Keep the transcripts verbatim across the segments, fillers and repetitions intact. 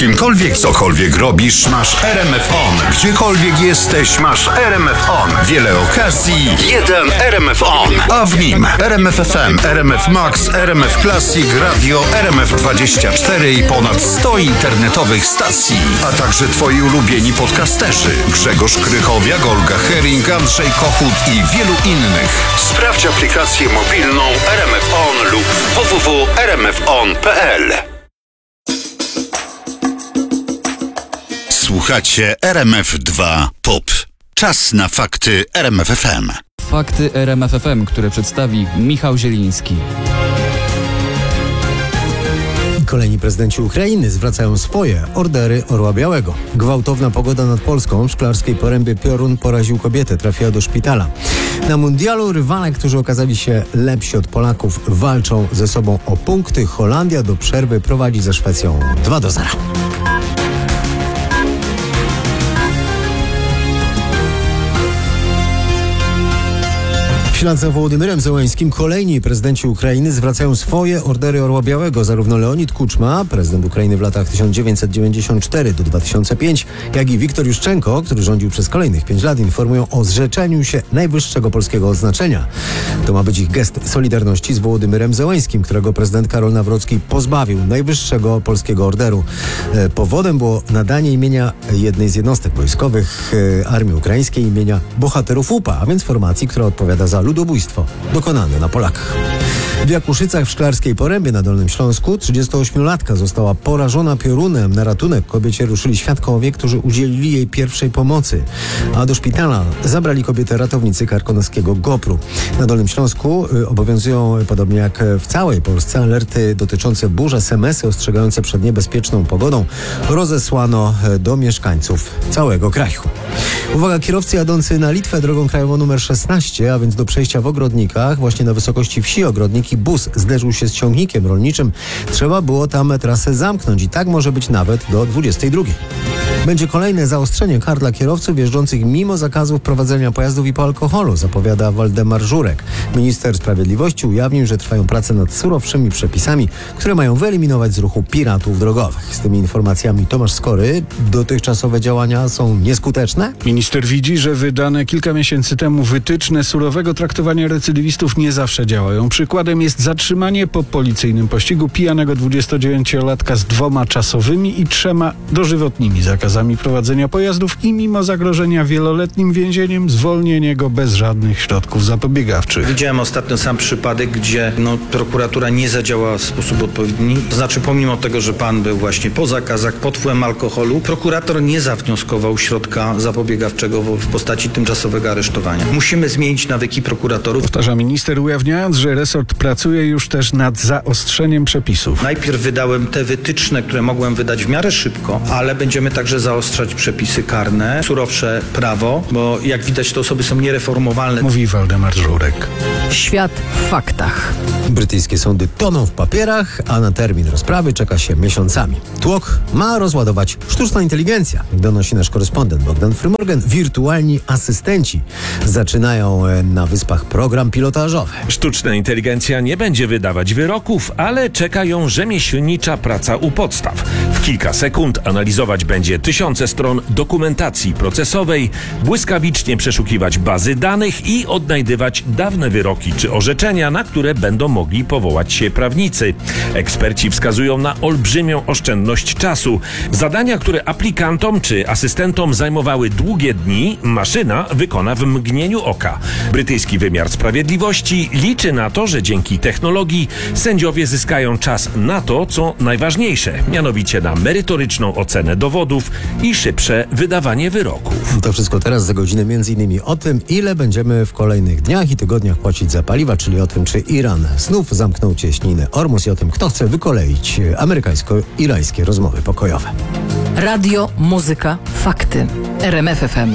kimkolwiek, cokolwiek robisz, masz R M F On. Gdziekolwiek jesteś, masz R M F On. Wiele okazji, jeden R M F On. A w nim R M F F M, R M F Max, R M F Classic, Radio, R M F dwadzieścia cztery i ponad sto internetowych stacji. A także twoi ulubieni podcasterzy Grzegorz Krychowiak, Olga Hering, Andrzej Kochut i wielu innych. Sprawdź aplikację mobilną R M F On lub w w w kropka r m f on kropka p l. Słuchacie R M F dwa Pop. Czas na fakty R M F F M. Fakty R M F F M, które przedstawi Michał Zieliński. Kolejni prezydenci Ukrainy zwracają swoje ordery Orła Białego. Gwałtowna pogoda nad Polską w Szklarskiej Porębie piorun poraził kobietę, trafiła do szpitala. Na mundialu rywale, którzy okazali się lepsi od Polaków, walczą ze sobą o punkty. Holandia do przerwy prowadzi ze Szwecją dwa do zera. W ślad za Wołodymyrem Zełeńskim kolejni prezydenci Ukrainy zwracają swoje ordery Orła Białego. Zarówno Leonid Kuczma, prezydent Ukrainy w latach tysiąc dziewięćset dziewięćdziesiąt cztery do dwa tysiące piątego, jak i Wiktor Juszczenko, który rządził przez kolejnych pięć lat, informują o zrzeczeniu się najwyższego polskiego odznaczenia. To ma być ich gest solidarności z Wołodymyrem Zełeńskim, którego prezydent Karol Nawrocki pozbawił najwyższego polskiego orderu. Powodem było nadanie imienia jednej z jednostek wojskowych Armii Ukraińskiej, imienia bohaterów U P A, a więc formacji, która odpowiada za ludobójstwo dokonane na Polakach. W Jakuszycach w Szklarskiej Porębie na Dolnym Śląsku trzydziestoośmiolatka została porażona piorunem. Na ratunek kobiecie ruszyli świadkowie, którzy udzielili jej pierwszej pomocy, a do szpitala zabrali kobietę ratownicy karkonoskiego GoPru. Na Dolnym Śląsku obowiązują, podobnie jak w całej Polsce, alerty dotyczące burz. es em esy ostrzegające przed niebezpieczną pogodą rozesłano do mieszkańców całego kraju. Uwaga, kierowcy jadący na Litwę drogą krajową numer szesnaście, a więc do przejścia w Ogrodnikach, właśnie na wysokości wsi Ogrodniki, bus zderzył się z ciągnikiem rolniczym. Trzeba było tam trasę zamknąć i tak może być nawet do dwudziestej drugiej. Będzie kolejne zaostrzenie kar dla kierowców jeżdżących mimo zakazu prowadzenia pojazdów i po alkoholu, zapowiada Waldemar Żurek. Minister Sprawiedliwości ujawnił, że trwają prace nad surowszymi przepisami, które mają wyeliminować z ruchu piratów drogowych. Z tymi informacjami Tomasz Skory. Dotychczasowe działania są nieskuteczne? Minister widzi, że wydane kilka miesięcy temu wytyczne surowego traktowania recydywistów nie zawsze działają. Przykładem jest zatrzymanie po policyjnym pościgu pijanego dwudziestodziewięciolatka z dwoma czasowymi i trzema dożywotnimi zakazami prowadzenia pojazdów i mimo zagrożenia wieloletnim więzieniem zwolnienie go bez żadnych środków zapobiegawczych. Widziałem ostatnio sam przypadek, gdzie no, prokuratura nie zadziałała w sposób odpowiedni. To znaczy, pomimo tego, że pan był właśnie po zakazach, pod wpływem alkoholu, prokurator nie zawnioskował środka zapobiegawczego w postaci tymczasowego aresztowania. Musimy zmienić nawyki prokuratorów. Powtarza minister, ujawniając, że resort pracuje już też nad zaostrzeniem przepisów. Najpierw wydałem te wytyczne, które mogłem wydać w miarę szybko, ale będziemy także zaostrzać przepisy karne, surowsze prawo, bo jak widać, te osoby są niereformowalne. Mówi Waldemar Żurek. Świat w faktach. Brytyjskie sądy toną w papierach, a na termin rozprawy czeka się miesiącami. Tłok ma rozładować sztuczna inteligencja. Jak donosi nasz korespondent Bogdan Frymorgan, wirtualni asystenci zaczynają na Wyspach program pilotażowy. Sztuczna inteligencja nie będzie wydawać wyroków, ale czeka ją rzemieślnicza praca u podstaw. W kilka sekund analizować będzie tysiące stron dokumentacji procesowej, błyskawicznie przeszukiwać bazy danych i odnajdywać dawne wyroki czy orzeczenia, na które będą mogli powołać się prawnicy. Eksperci wskazują na olbrzymią oszczędność czasu. Zadania, które aplikantom czy asystentom zajmowały długie dni, maszyna wykona w mgnieniu oka. Brytyjski wymiar sprawiedliwości liczy na to, że dzięki technologii sędziowie zyskają czas na to, co najważniejsze, mianowicie na merytoryczną ocenę dowodów i szybsze wydawanie wyroków. To wszystko teraz za godzinę między innymi o tym, ile będziemy w kolejnych dniach i tygodniach płacić za paliwa, czyli o tym, czy Iran znów zamknął cieśninę Ormus i o tym, kto chce wykoleić amerykańsko-irańskie rozmowy pokojowe. Radio, muzyka, fakty. R M F F M.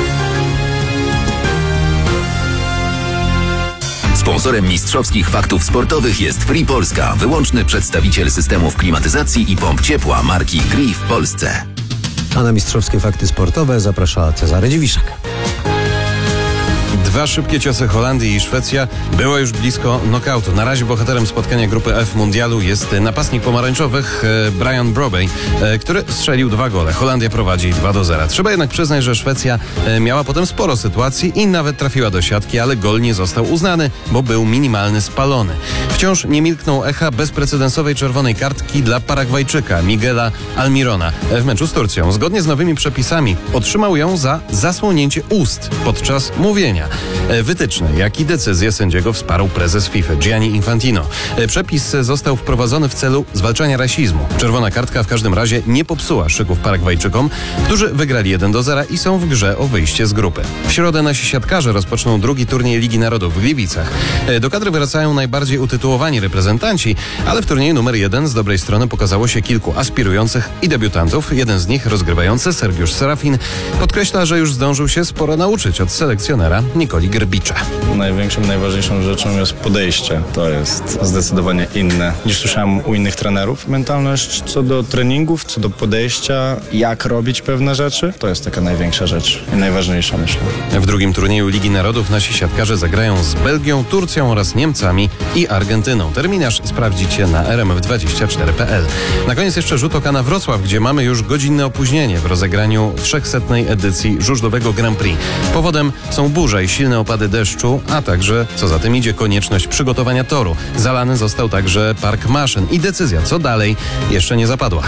Sponsorem mistrzowskich faktów sportowych jest Free Polska, wyłączny przedstawiciel systemów klimatyzacji i pomp ciepła marki Gree w Polsce. A na mistrzowskie fakty sportowe zaprasza Cezary Dziwiszak. Dwa szybkie ciosy Holandii i Szwecja. Było już blisko nokautu. Na razie bohaterem spotkania grupy F mundialu jest napastnik pomarańczowych e, Brian Brobey, e, który strzelił dwa gole. Holandia prowadzi dwa do zera. Trzeba jednak przyznać, że Szwecja e, miała potem sporo sytuacji i nawet trafiła do siatki, ale gol nie został uznany, bo był minimalny, spalony. Wciąż nie milkną echa bezprecedensowej czerwonej kartki dla Paragwajczyka Miguela Almirona w meczu z Turcją. Zgodnie z nowymi przepisami otrzymał ją za zasłonięcie ust podczas mówienia. Wytyczne, jak i decyzję sędziego wsparł prezes FIFA Gianni Infantino. Przepis został wprowadzony w celu zwalczania rasizmu. Czerwona kartka w każdym razie nie popsuła szyków Paragwajczykom, którzy wygrali jeden do zera i są w grze o wyjście z grupy. W środę nasi siatkarze rozpoczną drugi turniej Ligi Narodów w Gliwicach. Do kadry wracają najbardziej utytułowani reprezentanci, ale w turnieju numer jeden z dobrej strony pokazało się kilku aspirujących i debiutantów. Jeden z nich, rozgrywający Sergiusz Serafin, podkreśla, że już zdążył się sporo nauczyć od selekcjonera Nikoli Grbicza. Największą, najważniejszą rzeczą jest podejście. To jest zdecydowanie inne niż słyszałem u innych trenerów. Mentalność co do treningów, co do podejścia, jak robić pewne rzeczy, to jest taka największa rzecz i najważniejsza, myślę. W drugim turnieju Ligi Narodów nasi siatkarze zagrają z Belgią, Turcją oraz Niemcami i Argentyną. Terminarz sprawdzicie na r m f dwadzieścia cztery kropka p l. Na koniec jeszcze rzut oka na Wrocław, gdzie mamy już godzinne opóźnienie w rozegraniu trzechsetnej edycji żużlowego Grand Prix. Powodem są burze i silne opady deszczu, a także, co za tym idzie, konieczność przygotowania toru. Zalany został także park maszyn i decyzja, co dalej, jeszcze nie zapadła.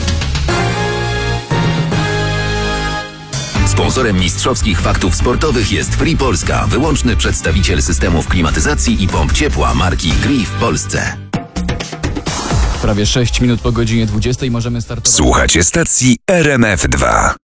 Sponsorem mistrzowskich faktów sportowych jest Free Polska, wyłączny przedstawiciel systemów klimatyzacji i pomp ciepła marki Gree w Polsce. Prawie sześć minut po godzinie dwudziestej możemy startować. Słuchacie stacji R M F dwa.